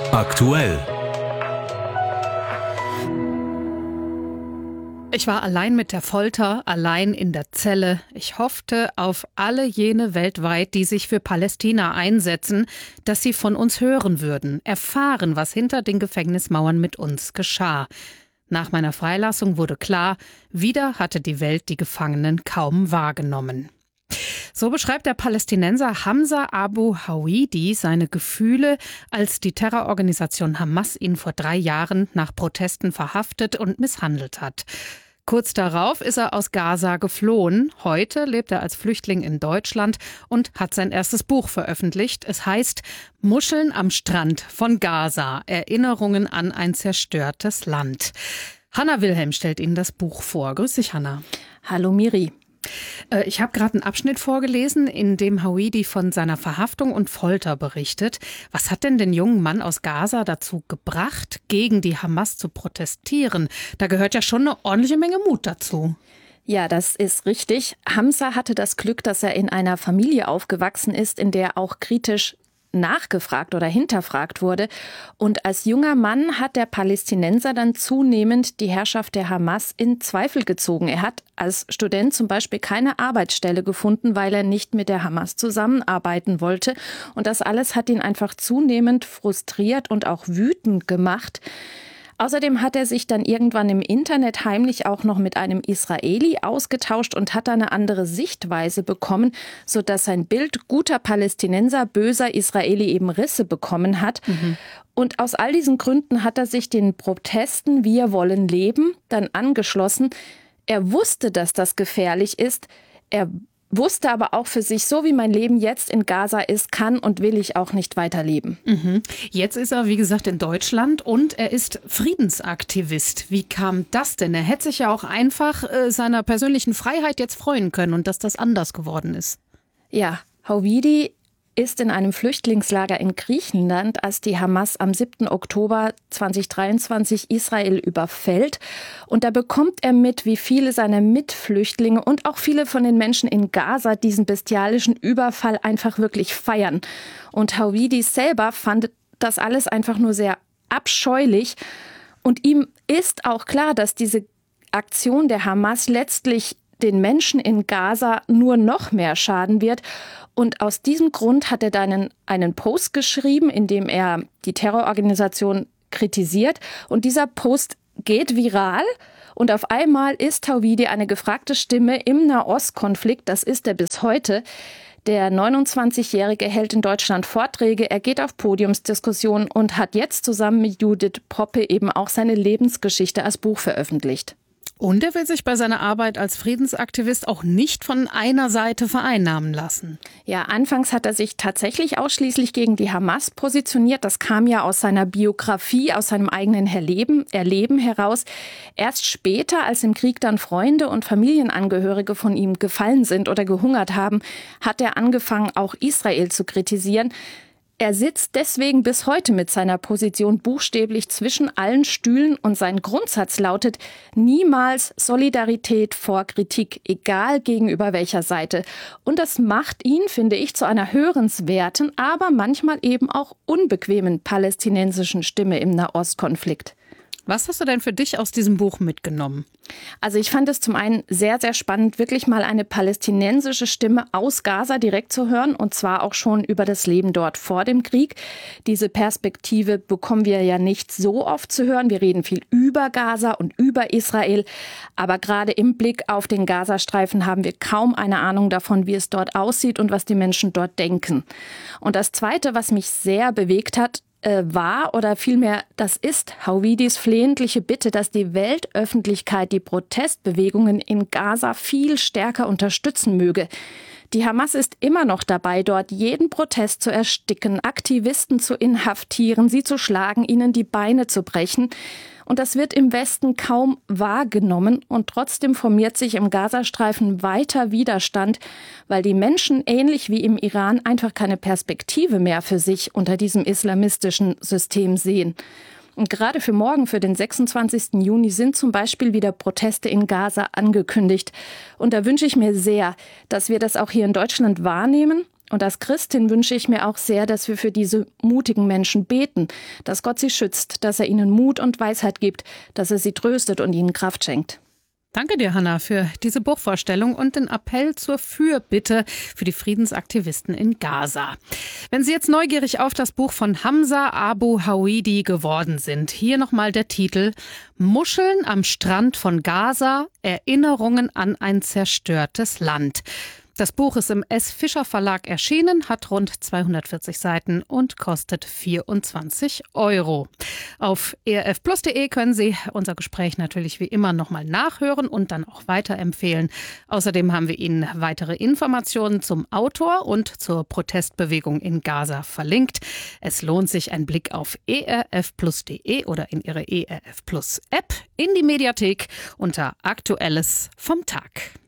Aktuell. Ich war allein mit der Folter, allein in der Zelle. Ich hoffte auf alle jene weltweit, die sich für Palästina einsetzen, dass sie von uns hören würden, erfahren, was hinter den Gefängnismauern mit uns geschah. Nach meiner Freilassung wurde klar, wieder hatte die Welt die Gefangenen kaum wahrgenommen. So beschreibt der Palästinenser Hamza Abu Hawidi seine Gefühle, als die Terrororganisation Hamas ihn vor 3 Jahren nach Protesten verhaftet und misshandelt hat. Kurz darauf ist er aus Gaza geflohen. Heute lebt er als Flüchtling in Deutschland und hat sein erstes Buch veröffentlicht. Es heißt Muscheln am Strand von Gaza. Erinnerungen an ein zerstörtes Land. Hanna Wilhelm stellt Ihnen das Buch vor. Grüß dich, Hanna. Hallo Miri. Ich habe gerade einen Abschnitt vorgelesen, in dem Hawidi von seiner Verhaftung und Folter berichtet. Was hat denn den jungen Mann aus Gaza dazu gebracht, gegen die Hamas zu protestieren? Da gehört ja schon eine ordentliche Menge Mut dazu. Ja, das ist richtig. Hamza hatte das Glück, dass er in einer Familie aufgewachsen ist, in der auch kritisch nachgefragt oder hinterfragt wurde. Und als junger Mann hat der Palästinenser dann zunehmend die Herrschaft der Hamas in Zweifel gezogen. Er hat als Student zum Beispiel keine Arbeitsstelle gefunden, weil er nicht mit der Hamas zusammenarbeiten wollte. Und das alles hat ihn einfach zunehmend frustriert und auch wütend gemacht. Außerdem hat er sich dann irgendwann im Internet heimlich auch noch mit einem Israeli ausgetauscht und hat eine andere Sichtweise bekommen, sodass sein Bild guter Palästinenser, böser Israeli eben Risse bekommen hat. Und aus all diesen Gründen hat er sich den Protesten Wir wollen leben dann angeschlossen. Er wusste, dass das gefährlich ist. Er wusste aber auch für sich, so wie mein Leben jetzt in Gaza ist, kann und will ich auch nicht weiterleben. Jetzt ist er, wie gesagt, in Deutschland und er ist Friedensaktivist. Wie kam das denn? Er hätte sich ja auch einfach seiner persönlichen Freiheit jetzt freuen können und dass das anders geworden ist. Ja, Hawidi ist in einem Flüchtlingslager in Griechenland, als die Hamas am 7. Oktober 2023 Israel überfällt. Und da bekommt er mit, wie viele seiner Mitflüchtlinge und auch viele von den Menschen in Gaza diesen bestialischen Überfall einfach wirklich feiern. Und Hawidi selber fand das alles einfach nur sehr abscheulich. Und ihm ist auch klar, dass diese Aktion der Hamas letztlich den Menschen in Gaza nur noch mehr schaden wird. Und aus diesem Grund hat er dann einen Post geschrieben, in dem er die Terrororganisation kritisiert. Und dieser Post geht viral. Und auf einmal ist Hawidi eine gefragte Stimme im Nahostkonflikt. Das ist er bis heute. Der 29-Jährige hält in Deutschland Vorträge, er geht auf Podiumsdiskussionen und hat jetzt zusammen mit Judith Poppe eben auch seine Lebensgeschichte als Buch veröffentlicht. Und er will sich bei seiner Arbeit als Friedensaktivist auch nicht von einer Seite vereinnahmen lassen. Ja, anfangs hat er sich tatsächlich ausschließlich gegen die Hamas positioniert. Das kam ja aus seiner Biografie, aus seinem eigenen Erleben heraus. Erst später, als im Krieg dann Freunde und Familienangehörige von ihm gefallen sind oder gehungert haben, hat er angefangen, auch Israel zu kritisieren. Er sitzt deswegen bis heute mit seiner Position buchstäblich zwischen allen Stühlen und sein Grundsatz lautet: niemals Solidarität vor Kritik, egal gegenüber welcher Seite. Und das macht ihn, finde ich, zu einer hörenswerten, aber manchmal eben auch unbequemen palästinensischen Stimme im Nahostkonflikt. Was hast du denn für dich aus diesem Buch mitgenommen? Also ich fand es zum einen sehr, sehr spannend, wirklich mal eine palästinensische Stimme aus Gaza direkt zu hören, und zwar auch schon über das Leben dort vor dem Krieg. Diese Perspektive bekommen wir ja nicht so oft zu hören. Wir reden viel über Gaza und über Israel, aber gerade im Blick auf den Gazastreifen haben wir kaum eine Ahnung davon, wie es dort aussieht und was die Menschen dort denken. Und das Zweite, was mich sehr bewegt hat, war oder vielmehr das ist Hawidis flehentliche Bitte, dass die Weltöffentlichkeit die Protestbewegungen in Gaza viel stärker unterstützen möge. Die Hamas ist immer noch dabei, dort jeden Protest zu ersticken, Aktivisten zu inhaftieren, sie zu schlagen, ihnen die Beine zu brechen. Und das wird im Westen kaum wahrgenommen. Und trotzdem formiert sich im Gazastreifen weiter Widerstand, weil die Menschen, ähnlich wie im Iran, einfach keine Perspektive mehr für sich unter diesem islamistischen System sehen. Und gerade für morgen, für den 26. Juni, sind zum Beispiel wieder Proteste in Gaza angekündigt. Und da wünsche ich mir sehr, dass wir das auch hier in Deutschland wahrnehmen Und als Christin wünsche ich mir auch sehr, dass wir für diese mutigen Menschen beten, dass Gott sie schützt, dass er ihnen Mut und Weisheit gibt, dass er sie tröstet und ihnen Kraft schenkt. Danke dir, Hanna, für diese Buchvorstellung und den Appell zur Fürbitte für die Friedensaktivisten in Gaza. Wenn Sie jetzt neugierig auf das Buch von Hamza Abu Hawidi geworden sind, hier nochmal der Titel: Muscheln am Strand von Gaza, Erinnerungen an ein zerstörtes Land. Das Buch ist im S. Fischer Verlag erschienen, hat rund 240 Seiten und kostet 24 €. Auf erfplus.de können Sie unser Gespräch natürlich wie immer nochmal nachhören und dann auch weiterempfehlen. Außerdem haben wir Ihnen weitere Informationen zum Autor und zur Protestbewegung in Gaza verlinkt. Es lohnt sich ein Blick auf erfplus.de oder in Ihre ERF Plus App in die Mediathek unter Aktuelles vom Tag.